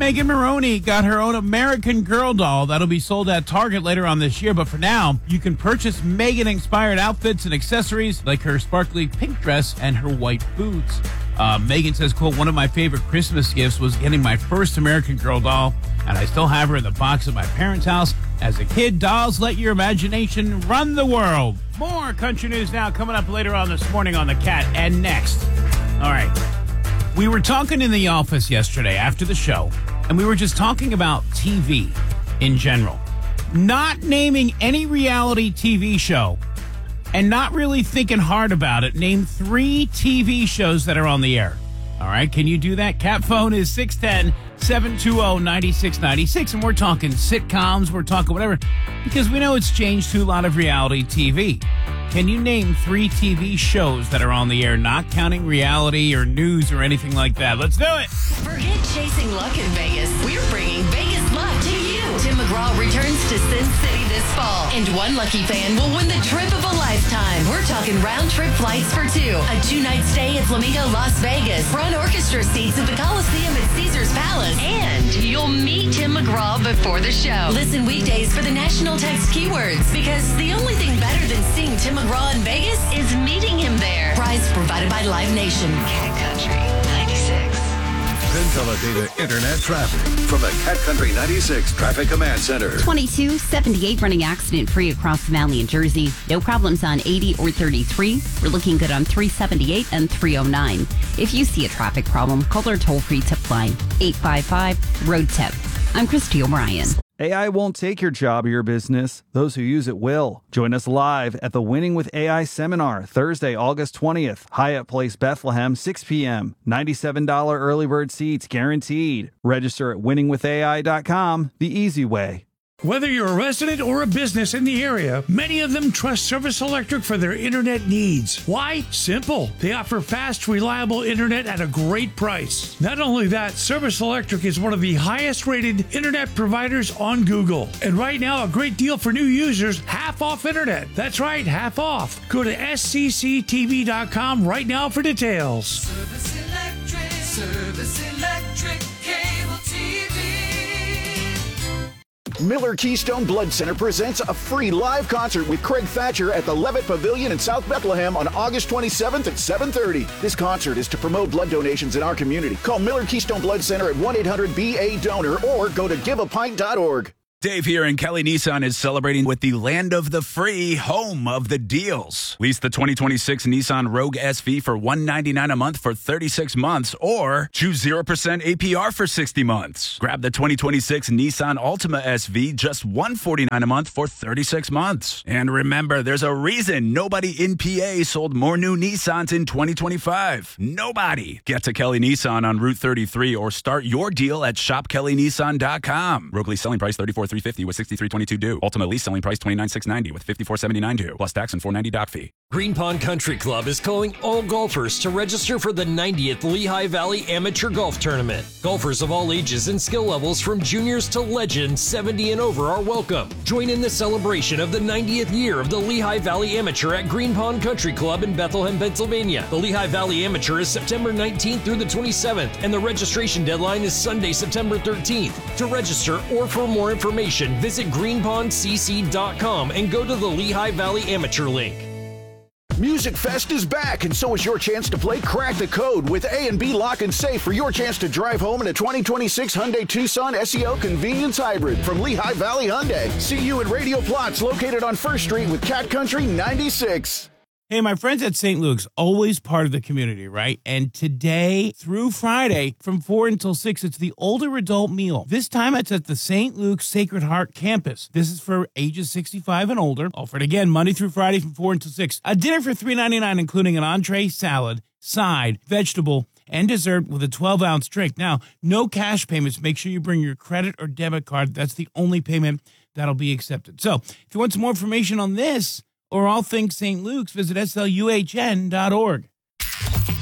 Megan Maroney got her own American Girl doll that'll be sold at Target later on this year. But for now, you can purchase Megan-inspired outfits and accessories like her sparkly pink dress and her white boots. Megan says, quote, one of my favorite Christmas gifts was getting my first American Girl doll, and I still have her in the box at my parents' house. As a kid, dolls let your imagination run the world. More country news now coming up later on this morning on The Cat. And next, all right, we were talking in the office yesterday after the show, and we were just talking about TV in general. Not naming any reality TV show and not really thinking hard about it. Name 3 TV shows that are on the air. All right, can you do that? Cat phone is 610-720-9696, and we're talking sitcoms, we're talking whatever, because we know it's changed to a lot of reality TV. Can you name 3 TV shows that are on the air, not counting reality or news or anything like that? Let's do it. Forget chasing luck in Vegas. We're bringing Vegas luck to you. Tim McGraw returns to Sin City this fall, and one lucky fan will win the trip of a lifetime. We're talking round-trip flights for 2, a 2-night stay at Flamingo Las Vegas, front orchestra seats at the Coliseum at Caesars Palace, and you'll meet Tim McGraw before the show. Listen weekdays for the national text keywords, because the only thing better than seeing Tim McGraw in Vegas is meeting him there. Prize provided by Live Nation. Cat Country 96. Consolidated Internet traffic from the Cat Country 96 Traffic Command Center. 2278 running accident-free across the valley in Jersey. No problems on 80 or 33. We're looking good on 378 and 309. If you see a traffic problem, call our toll-free tip line, 855-ROAD-TIP. I'm Christy O'Brien. AI won't take your job or your business. Those who use it will. Join us live at the Winning with AI seminar, Thursday, August 20th, Hyatt Place, Bethlehem, 6 p.m. $97 early bird seats guaranteed. Register at winningwithai.com, the easy way. Whether you're a resident or a business in the area, many of them trust Service Electric for their internet needs. Why? Simple. They offer fast, reliable internet at a great price. Not only that, Service Electric is one of the highest-rated internet providers on Google. And right now, a great deal for new users, half off internet. That's right, half off. Go to scctv.com right now for details. Service Electric Cable TV. Miller Keystone Blood Center presents a free live concert with Craig Thatcher at the Levitt Pavilion in South Bethlehem on August 27th at 7:30. This concert is to promote blood donations in our community. Call Miller Keystone Blood Center at 1-800-BA-DONOR or go to giveapint.org. Dave here, and Kelly Nissan is celebrating with the land of the free, home of the deals. Lease the 2026 Nissan Rogue SV for $199 a month for 36 months, or choose 0% APR for 60 months. Grab the 2026 Nissan Altima SV, just $149 a month for 36 months. And remember, there's a reason nobody in PA sold more new Nissans in 2025. Nobody. Get to Kelly Nissan on Route 33 or start your deal at shopkellynissan.com. Rogue lease selling price $34,350 with $63,22 due. Ultimate lease selling price $29,690 with $54,79 due, plus tax and $490 doc fee. Green Pond Country Club is calling all golfers to register for the 90th Lehigh Valley Amateur Golf Tournament. Golfers of all ages and skill levels from juniors to legends 70 and over are welcome. Join in the celebration of the 90th year of the Lehigh Valley Amateur at Green Pond Country Club in Bethlehem, Pennsylvania. The Lehigh Valley Amateur is September 19th through the 27th, and the registration deadline is Sunday, September 13th. To register or for more information, visit greenpondcc.com and go to the Lehigh Valley Amateur link. Music Fest is back, and so is your chance to play Crack the Code with A&B Lock and Safe for your chance to drive home in a 2026 Hyundai Tucson SEO Convenience Hybrid from Lehigh Valley Hyundai. See you at Radio Plots, located on 1st Street with Cat Country 96. Hey, my friends at St. Luke's, always part of the community, right? And today through Friday from 4 until 6, it's the older adult meal. This time it's at the St. Luke's Sacred Heart campus. This is for ages 65 and older. Offered again Monday through Friday from 4 until 6. A dinner for $3.99, including an entree, salad, side, vegetable, and dessert with a 12-ounce drink. Now, no cash payments. Make sure you bring your credit or debit card. That's the only payment that'll be accepted. So if you want some more information on this or all things St. Luke's, visit sluhn.org.